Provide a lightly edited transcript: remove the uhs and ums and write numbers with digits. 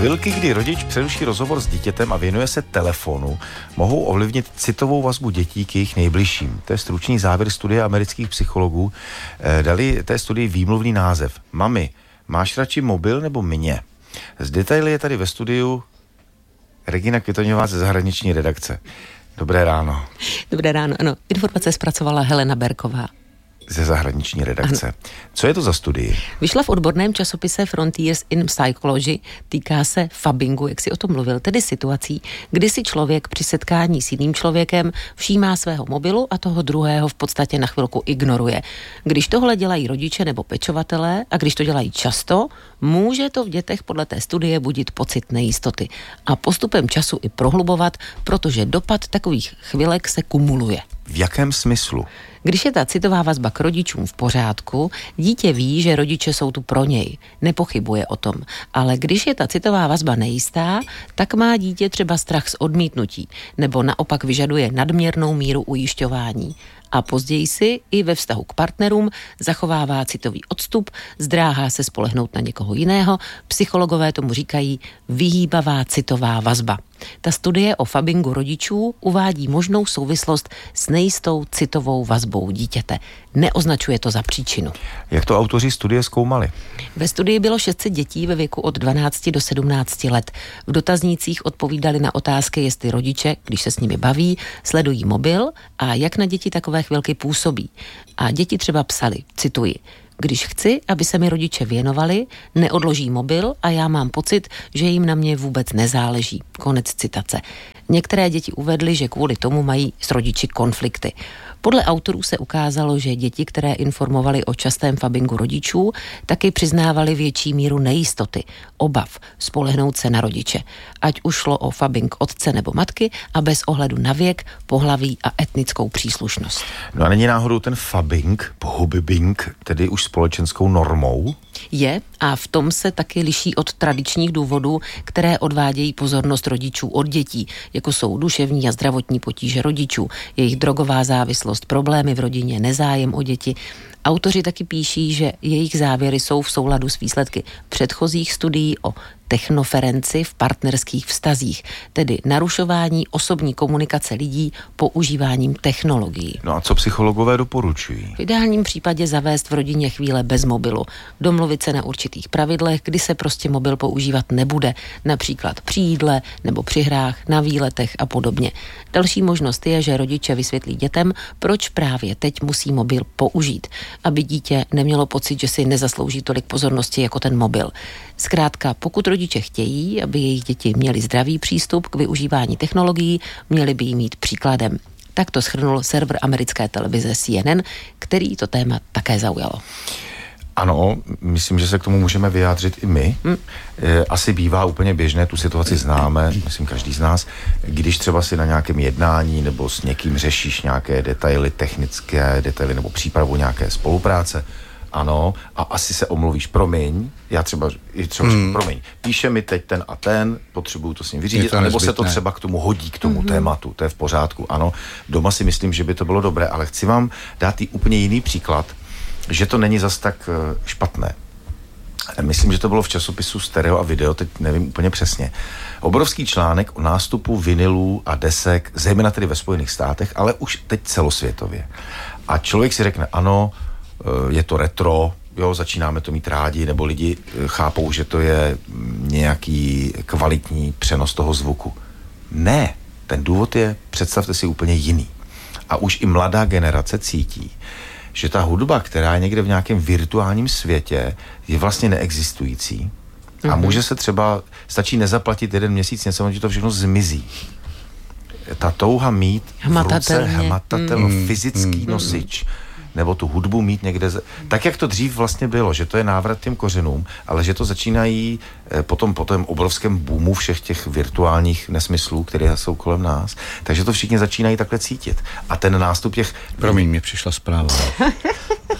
Chvilky, kdy rodič přeruší rozhovor s dítětem a věnuje se telefonu, mohou ovlivnit citovou vazbu dětí k jejich nejbližším. To je stručný závěr studie amerických psychologů. Dali té studii výmluvný název. Mami, máš radši mobil nebo mě? Z detaily je tady ve studiu Regina Kvitoňová ze zahraniční redakce. Dobré ráno. Dobré ráno, ano. Informace zpracovala Helena Berková. Ze zahraniční redakce. Ano. Co je to za studii? Vyšla v odborném časopise Frontiers in Psychology, týká se fabbingu, jak si o tom mluvil, tedy situací, kdy si člověk při setkání s jiným člověkem všímá svého mobilu a toho druhého v podstatě na chvilku ignoruje. Když tohle dělají rodiče nebo pečovatelé a když to dělají často, může to v dětech podle té studie budit pocit nejistoty a postupem času i prohlubovat, protože dopad takových chvilek se kumuluje. V jakém smyslu? Když je ta citová vazba k rodičům v pořádku, dítě ví, že rodiče jsou tu pro něj. Nepochybuje o tom. Ale když je ta citová vazba nejistá, tak má dítě třeba strach z odmítnutí, nebo naopak vyžaduje nadměrnou míru ujišťování. A později si i ve vztahu k partnerům zachovává citový odstup, zdráhá se spolehnout na někoho jiného. Psychologové tomu říkají vyhýbavá citová vazba. Ta studie o fabbingu rodičů uvádí možnou souvislost s nejistou citovou vazbou dítěte. Neoznačuje to za příčinu. Jak to autoři studie zkoumali? Ve studii bylo 600 dětí ve věku od 12 do 17 let. V dotaznících odpovídali na otázky, jestli rodiče, když se s nimi baví, sledují mobil a jak na děti takové chvilky působí. A děti třeba psali, cituji, když chci, aby se mi rodiče věnovali, neodloží mobil a já mám pocit, že jim na mě vůbec nezáleží. Konec citace. Některé děti uvedly, že kvůli tomu mají s rodiči konflikty. Podle autorů se ukázalo, že děti, které informovaly o častém fabbingu rodičů, taky přiznávaly větší míru nejistoty, obav, spolehnout se na rodiče. Ať už šlo o fabbing otce nebo matky a bez ohledu na věk, pohlaví a etnickou příslušnost. No a není náhodou ten fabbing, pohubibing, tedy už společenskou normou? Je a v tom se taky liší od tradičních důvodů, které odvádějí pozornost rodičů od dětí, jako jsou duševní a zdravotní potíže rodičů, jejich drogová závislost, problémy v rodině, nezájem o děti. Autoři taky píší, že jejich závěry jsou v souladu s výsledky předchozích studií o technoferenci v partnerských vztazích, tedy narušování osobní komunikace lidí používáním technologií. No a co psychologové doporučují? V ideálním případě zavést v rodině chvíle bez mobilu, domluvit se na určitých pravidlech, kdy se prostě mobil používat nebude, například při jídle nebo při hrách, na výletech a podobně. Další možnost je, že rodiče vysvětlí dětem, proč právě teď musí mobil použít, aby dítě nemělo pocit, že si nezaslouží tolik pozornosti jako ten mobil. Zkrátka, pokud rodiče chtějí, aby jejich děti měli zdravý přístup k využívání technologií, měli by jí mít příkladem. Tak to shrnul server americké televize CNN, který to téma také zaujalo. Ano, myslím, že se k tomu můžeme vyjádřit i my. Asi bývá úplně běžné, tu situaci známe, myslím každý z nás, když třeba si na nějakém jednání nebo s někým řešíš nějaké detaily, technické detaily nebo přípravu nějaké spolupráce. Ano, a asi se omluvíš, promiň, já třeba řeknu, promiň, píše mi teď ten a ten, potřebuju to s ním vyřídit, nebo se to třeba k tomu hodí, k tomu tématu, to je v pořádku, ano. Doma si myslím, že by to bylo dobré, ale chci vám dát i úplně jiný příklad, že to není zas tak špatné. Myslím, že to bylo v časopisu Stereo a Video, teď nevím úplně přesně. Obrovský článek o nástupu vinylů a desek, zejména tedy ve Spojených státech, ale už teď celosvětově. A člověk si řekne, ano, je to retro, jo, začínáme to mít rádi, nebo lidi chápou, že to je nějaký kvalitní přenos toho zvuku. Ne, ten důvod je, představte si, úplně jiný. A už i mladá generace cítí, že ta hudba, která je někde v nějakém virtuálním světě, je vlastně neexistující. A může se třeba, stačí nezaplatit 1 měsíc něco, že to všechno zmizí. Ta touha mít v ruce hmatatelný fyzický nosič, nebo tu hudbu mít někde, tak jak to dřív vlastně bylo, že to je návrat těm kořenům, ale že to začínají po tom obrovském boomu všech těch virtuálních nesmyslů, které jsou kolem nás, takže to všichni začínají takhle cítit. A ten nástup těch... Promiň, mě přišla zpráva.